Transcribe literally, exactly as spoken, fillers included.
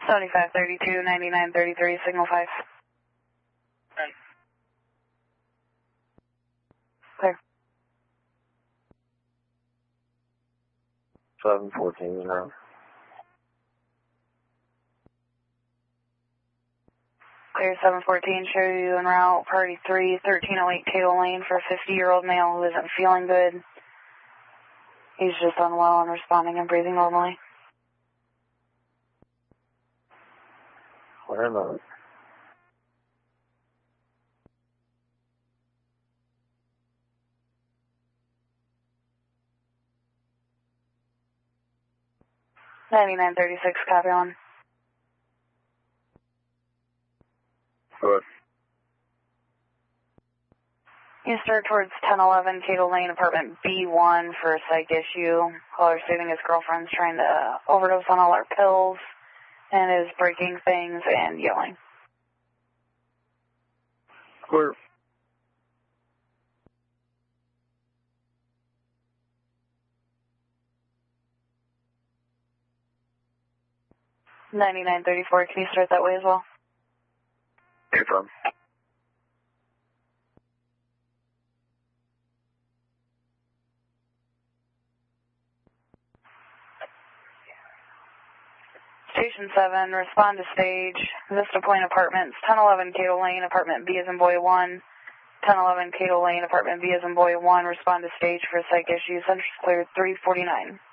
seventy-five thirty-two, ninety-nine thirty-three, signal five. ten. Clear. seven fourteen en route. Clear seven fourteen, show you en route, party three, thirteen oh eight Tato Lane for a fifty-year-old male who isn't feeling good. He's just unwell and responding and breathing normally. Clear mode. ninety-nine thirty-six, copy on. Good. You start towards ten eleven Cato Lane, apartment B one for a psych issue. Caller stating his girlfriend's trying to overdose on all her pills and is breaking things and yelling. Clear. ninety-nine thirty-four, can you start that way as well? Affirm. Station seven, respond to stage. Vista Point Apartments, ten eleven Cato Lane, apartment B as in boy one. ten eleven Cato Lane, apartment B as in boy one, respond to stage for a psych issue. Central's cleared three forty-nine.